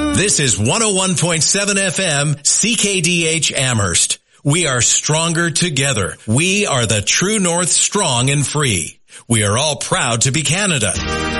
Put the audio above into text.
This is 101.7 FM CKDH Amherst. We are stronger together. We are the True North, strong and free. We are all proud to be Canada.